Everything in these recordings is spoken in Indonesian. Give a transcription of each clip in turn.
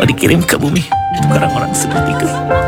dikirim ke bumi untuk orang-orang sepertiku.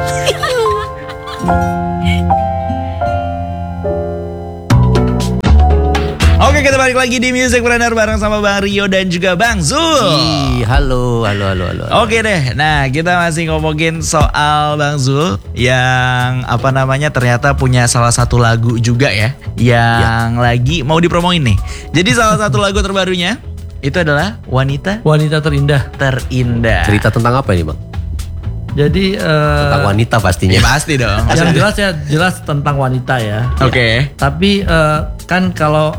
Oke, kita balik lagi di Musicpreneur bareng sama Bang Rio dan juga Bang Zul. Halo. Oke deh, nah kita masih ngomongin soal Bang Zul yang ternyata punya salah satu lagu juga ya, yang lagi mau dipromoin nih. Jadi salah satu lagu terbarunya itu adalah Wanita Terindah. Cerita tentang apa ini, Bang? Jadi Tentang wanita pastinya. ya pasti dong. yang jelas tentang wanita ya. Oke. Tapi kan kalau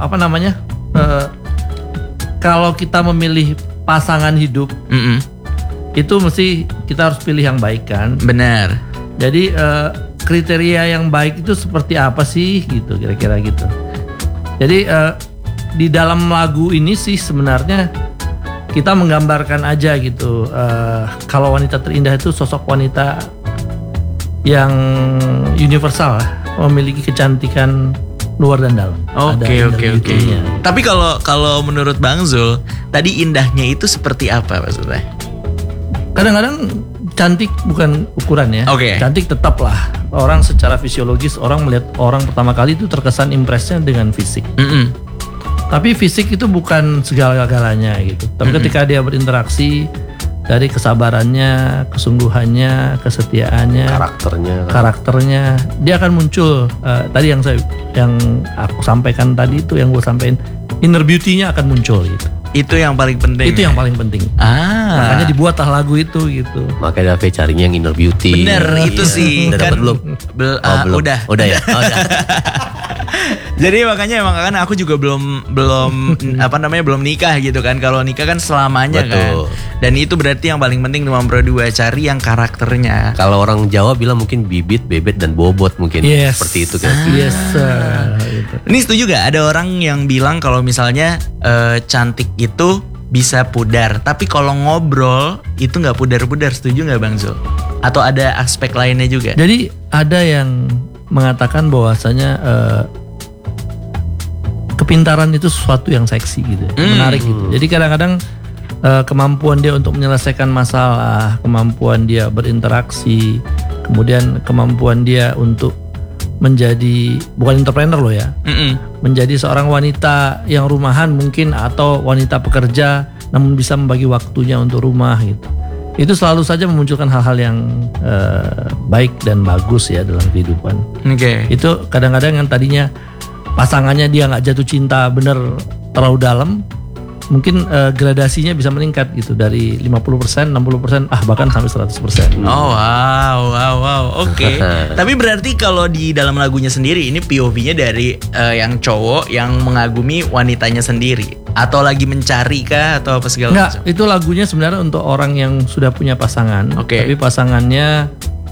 kalau kita memilih pasangan hidup itu mesti kita harus pilih yang baik kan. Benar. Jadi kriteria yang baik itu seperti apa sih gitu kira-kira gitu. Jadi di dalam lagu ini sih sebenarnya kita menggambarkan aja gitu. Kalau Wanita Terindah itu sosok wanita yang universal lah, memiliki kecantikan luar dan dalam. Oke. Tapi kalau menurut Bang Zul, tadi indahnya itu seperti apa maksudnya? Kadang-kadang cantik bukan ukuran ya. Oke. Cantik tetap lah. Orang secara fisiologis orang melihat orang pertama kali itu terkesan impresnya dengan fisik. Tapi fisik itu bukan segala-galanya gitu. Tapi ketika dia berinteraksi, dari kesabarannya, kesungguhannya, kesetiaannya, karakternya, dia akan muncul. Tadi yang aku sampaikan tadi itu, yang gue sampaikan, inner beauty-nya akan muncul gitu. Itu yang paling penting. Itu yang paling penting. Makanya dibuatlah lagu itu gitu. Makanya David carinya yang inner beauty. Bener, itu sih. Udah Kan, belum? belum. Udah ya. Jadi makanya emang kan aku juga belum belum nikah gitu kan. Kalau nikah kan selamanya. Betul. Kan. Dan itu berarti yang paling penting nomor 2, cari yang karakternya. Kalau orang Jawa bilang mungkin bibit, bebet dan bobot mungkin. Yes. Seperti itu kan. Yes. Gitu. Ini setuju gak ada orang yang bilang kalau misalnya cantik itu bisa pudar, tapi kalau ngobrol itu nggak pudar-pudar. Setuju nggak Bang Zul? Atau ada aspek lainnya juga? Jadi ada yang mengatakan bahwasanya kepintaran itu sesuatu yang seksi gitu, menarik gitu. Jadi kadang-kadang kemampuan dia untuk menyelesaikan masalah, kemampuan dia berinteraksi, kemudian kemampuan dia untuk menjadi, bukan entrepreneur loh ya, menjadi seorang wanita yang rumahan mungkin, atau wanita pekerja namun bisa membagi waktunya untuk rumah gitu. Itu selalu saja memunculkan hal-hal yang baik dan bagus ya dalam kehidupan. Oke. Itu kadang-kadang yang tadinya pasangannya dia nggak jatuh cinta bener terlalu dalam, mungkin gradasinya bisa meningkat gitu dari 50%, 60%, bahkan sampai 100%. Oh wow. Oke. Tapi berarti kalau di dalam lagunya sendiri ini POV-nya dari yang cowok yang mengagumi wanitanya sendiri, atau lagi mencari kah, atau apa segala macam? Nggak, itu lagunya sebenarnya untuk orang yang sudah punya pasangan. Oke. Tapi pasangannya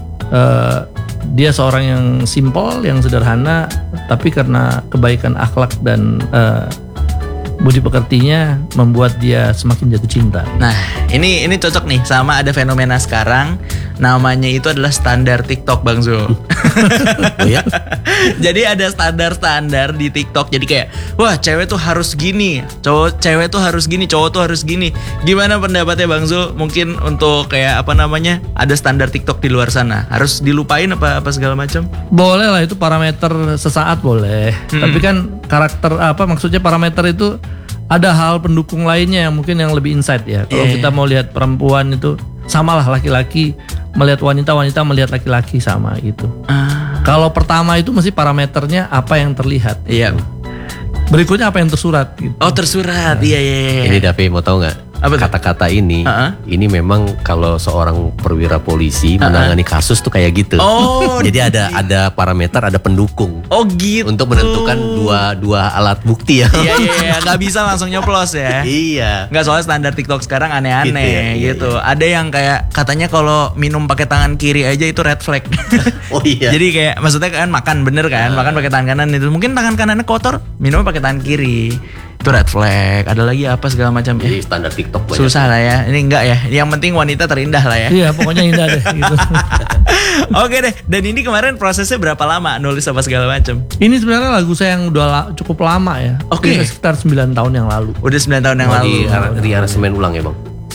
dia seorang yang simple, yang sederhana, tapi karena kebaikan akhlak dan budi pekertinya membuat dia semakin jatuh cinta. Nah, ini cocok nih sama ada fenomena sekarang, namanya itu adalah standar TikTok Bang Zul. Oh ya? Jadi ada standar-standar di TikTok. Jadi kayak, wah cewek tuh harus gini, cewek tuh harus gini, cowok tuh harus gini. Gimana pendapatnya Bang Zul? Mungkin untuk kayak ada standar TikTok di luar sana, harus dilupain apa segala macam? Boleh lah, itu parameter sesaat boleh. Tapi kan karakter maksudnya parameter itu ada hal pendukung lainnya yang mungkin yang lebih insight ya. Kalau kita mau lihat perempuan itu samalah, laki-laki melihat wanita, wanita melihat laki-laki sama gitu. Kalau pertama itu mesti parameternya apa yang terlihat. Iya. Berikutnya apa yang tersurat gitu. Oh, tersurat. Iya. Ini Davi mau tahu nggak? Apa tuh? Kata-kata ini memang kalau seorang perwira polisi menangani kasus tuh kayak gitu. Oh, jadi ada parameter, ada pendukung. Oh gitu. Untuk menentukan dua alat bukti ya. Iya, nggak bisa langsung nyoplos ya. Iya. Nggak, soalnya standar TikTok sekarang aneh-aneh gitu. Iya. Ada yang kayak katanya kalau minum pakai tangan kiri aja itu red flag. Oh iya. Jadi kayak maksudnya kan makan bener kan, makan pakai tangan kanan itu. Mungkin tangan kanannya kotor, minum pakai tangan kiri. Itu red flag. Ada lagi apa segala macam. Jadi standar TikTok banyak. Susah lah ya. Ini enggak ya. Yang penting wanita terindah lah ya. Iya, pokoknya indah deh gitu. Oke deh. Dan ini kemarin prosesnya berapa lama nulis apa segala macam? Ini sebenarnya lagu saya yang udah cukup lama ya. Oke. Sekitar 9 tahun yang lalu. Udah 9 tahun yang lalu. Di aransemen ulang ya Bang?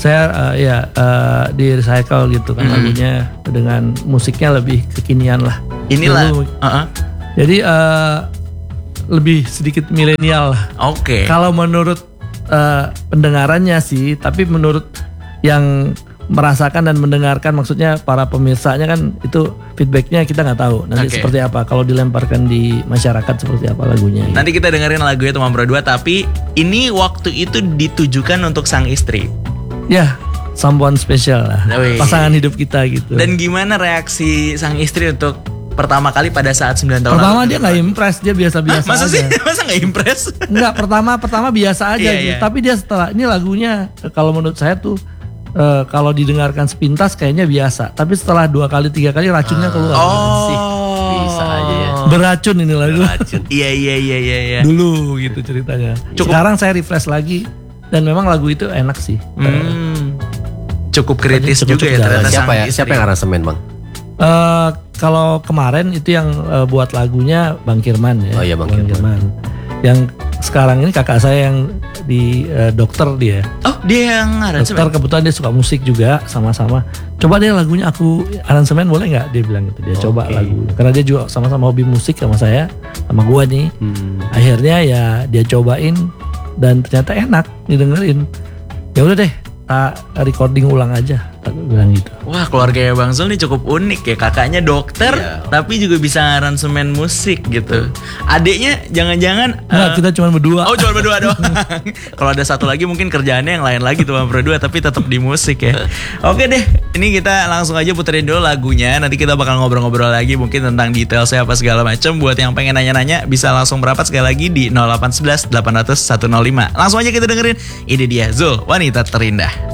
Saya di recycle gitu kan lagunya dengan musiknya lebih kekinian lah. Inilah. Dulu, jadi lebih sedikit milenial lah. Oke. Kalau menurut pendengarannya sih, tapi menurut yang merasakan dan mendengarkan, maksudnya para pemirsanya kan itu feedbacknya kita nggak tahu nanti Oke. seperti apa. Kalau dilemparkan di masyarakat seperti apa lagunya. Nanti kita dengerin lagunya Teman Berdua, tapi ini waktu itu ditujukan untuk sang istri. Ya, someone special lah, Wih. pasangan hidup kita gitu. Dan gimana reaksi sang istri untuk pertama kali pada saat 9 tahun pertama lalu? dia nggak impress, dia biasa-biasa Masa sih? aja. Masa gak impress? Enggak, pertama biasa aja Iya, gitu. iya. Tapi dia setelah ini lagunya kalau menurut saya tuh kalau didengarkan sepintas kayaknya biasa. Tapi setelah 2 kali 3 kali racunnya keluar. Sih, bisa aja ya. Beracun ini lagu. Racun. Iya. Dulu gitu ceritanya. Sekarang saya refresh lagi dan memang lagu itu enak sih. Cukup kritis Cukup juga ya jalan. ternyata Siapa sang ya? istri. Siapa yang aransemen, Bang? Kalau kemarin itu yang buat lagunya Bang Kirman ya. Oh iya, Bang Kirman. Yang sekarang ini kakak saya yang di dokter dia. Oh, dia yang Dokter aransemen. kebetulan dia suka musik juga sama-sama. Coba deh lagunya aku aransemen boleh nggak? Dia bilang gitu. Dia coba lagu. Karena dia juga sama-sama hobi musik sama saya, sama gua nih. Akhirnya ya dia cobain dan ternyata enak didengerin. Ya udah deh, recording ulang aja. Tak bilang gitu. Wah, keluarganya Bang Zul nih cukup unik ya. Kakaknya dokter, Iya. tapi juga bisa aransemen musik gitu. Adiknya jangan-jangan Enggak, kita cuma berdua. Oh, cuma berdua doang. Kalau ada satu lagi mungkin kerjaannya yang lain lagi tuh berdua, tapi tetap di musik ya. Oke deh, ini kita langsung aja puterin dulu lagunya. Nanti kita bakal ngobrol-ngobrol lagi mungkin tentang detailnya apa segala macam. Buat yang pengen nanya-nanya bisa langsung merapat sekali lagi di 0811 800 105. Langsung aja kita dengerin. Ini dia Zul, Wanita Terindah.